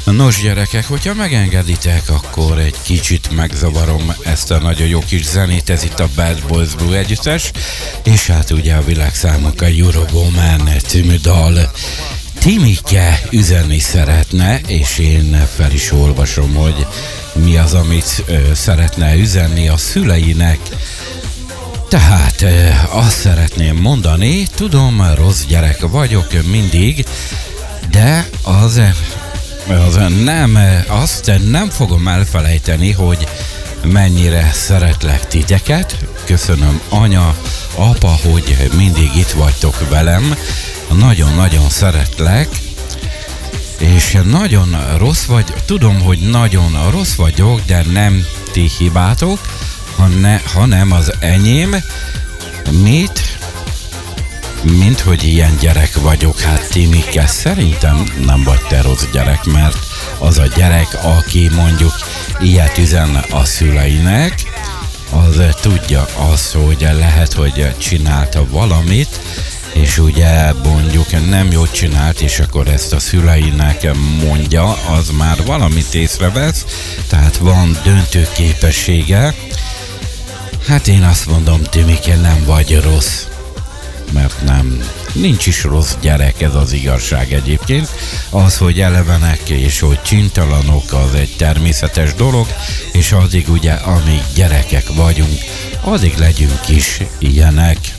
Nos gyerekek, hogyha megengeditek, akkor egy kicsit megzavarom ezt a nagyon jó kis zenét, ez itt a Bad Boys Blue együttes, és hát ugye a világszámunkra Eurowoman című dal. Timike üzenni szeretne, és én fel is olvasom, hogy mi az, amit szeretne üzenni a szüleinek. Tehát azt szeretném mondani, tudom, rossz gyerek vagyok mindig, de azt nem fogom elfelejteni, hogy mennyire szeretlek titeket. Köszönöm anya, apa, hogy mindig itt vagytok velem. Nagyon-nagyon szeretlek, és nagyon rossz vagy, tudom, hogy nagyon rossz vagyok, de nem ti hibátok, hanem az enyém, mint hogy ilyen gyerek vagyok. Hát Timike, szerintem nem vagy te rossz gyerek, mert az a gyerek, aki mondjuk ilyet üzen a szüleinek, az tudja azt, hogy lehet, hogy csinálta valamit, és ugye mondjuk nem jót csinált, és akkor ezt a szüleinek mondja, az már valamit észrevesz, tehát van döntő képessége. Hát én azt mondom, Timike, nem vagy rossz, mert nincs is rossz gyerek, ez az igazság egyébként. Az, hogy elevenek és hogy csintalanok, az egy természetes dolog, és addig ugye, amíg gyerekek vagyunk, addig legyünk is ilyenek.